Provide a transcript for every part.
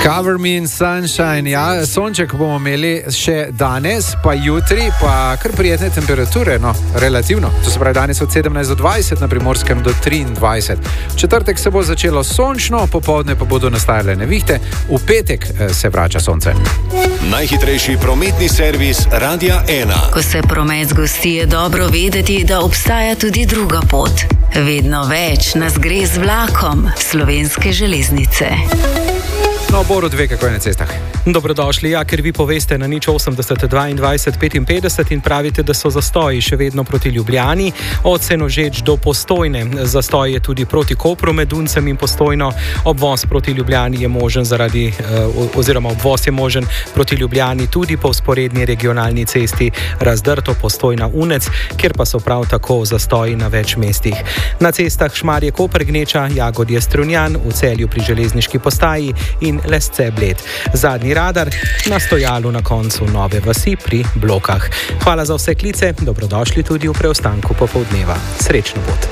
Cover me in sunshine, ja, sonček bomo imeli še danes, pa jutri, pa kar prijetne temperature, no, relativno. To se pravi danes od 17 do 20, na Primorskem do 23. V četrtek se bo začelo sončno, popoldne pa bodo nastajale nevihte, v petek se vrača sonce. Najhitrejši prometni servis Radia 1. Ko se promet zgosti, je dobro vedeti, da obstaja tudi druga pot. Vedno več nas gre z vlakom Slovenske železnice. No, Boru, dve, kako je na cestah? Dobrodošli, ja, ker vi poveste na 080 22 55 in pravite, da so zastoji še vedno proti Ljubljani, od Senožeč do Postojne. Zastoj je tudi proti Kopru med Duncem in Postojno. Obvoz proti Ljubljani je možen obvoz je možen proti Ljubljani tudi po vzporedni regionalni cesti Razdrto Postojna-Unec, kjer pa so prav tako zastoji na več mestih. Na cestah Šmarje-Koper, Gneča, Jagodje-Strunjan, v Celju pri železniški postaji in Lesce-Bled. Zadnji radar na stojalu na koncu Nove vasi pri Blokah. Hvala za vse klice, dobrodošli tudi v preostanku popoldneva. Srečno pot.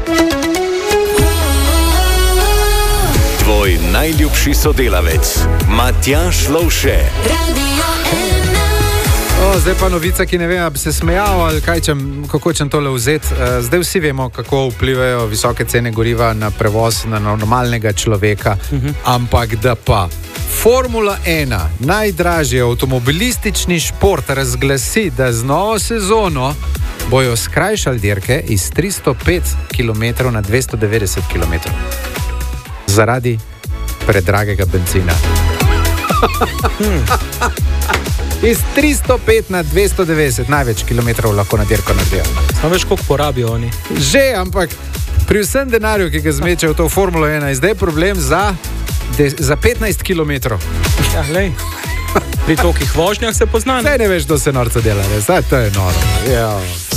Tvoj najljubši sodelavec Matjaž Lovše. Zdaj pa novica, ki ne vem, ali bi se smejal ali kako čem tole vzeti. Zdaj vsi vemo, kako vplivajo visoke cene goriva na prevoz na normalnega človeka, ampak da pa Formula 1, najdražji avtomobilistični šport, razglasi, da z novo sezono bojo skrajšali dirke iz 305 km na 290 km. Zaradi predragega bencina. Iz 305 na 290, največ kilometrov lahko na dirko naredijo. Samo veš, koliko porabijo oni. Že, ampak pri vsem denarju, ki ga zmečejo v to Formulo 1, je zdaj problem za 15 kilometrov. Ja, lej. Pri tolikih vožnjah se pozna. Zdaj ne veš, kdo se norca dela, res. To je noro. Ja.